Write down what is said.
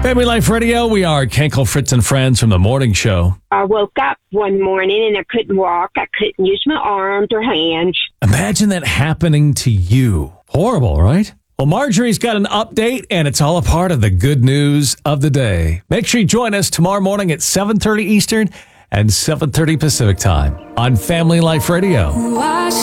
Family Life Radio, we are Kenkel, Fritz, and Friends from the morning show. I woke up one morning and I couldn't walk. I couldn't use my arms or hands. Imagine that happening to you. Horrible, right? Well, Marjorie's got an update, and it's all a part of the good news of the day. Make sure you join us tomorrow morning at 7:30 Eastern and 7:30 Pacific time on Family Life Radio.